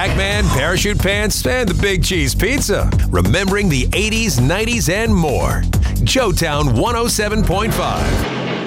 Pac-Man, Parachute Pants, and the Big Cheese Pizza. Remembering the 80s, 90s, and more. Joetown 107.5.